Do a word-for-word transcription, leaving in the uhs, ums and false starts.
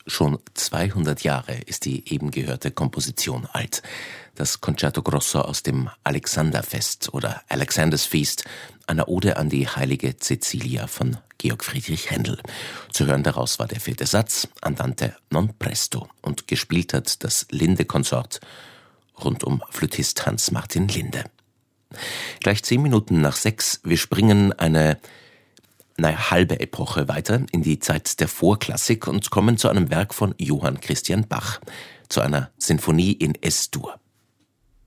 Schon zweihundert Jahre ist die eben gehörte Komposition alt. Das Concerto Grosso aus dem Alexanderfest oder Alexander's Feast, einer Ode an die heilige Cäcilia von Georg Friedrich Händel. Zu hören daraus war der vierte Satz, Andante non presto, und gespielt hat das Linde-Konsort rund um Flötist Hans-Martin Linde. Gleich zehn Minuten nach sechs, wir springen eine Eine halbe Epoche weiter in die Zeit der Vorklassik und kommen zu einem Werk von Johann Christian Bach, zu einer Sinfonie in Es-Dur.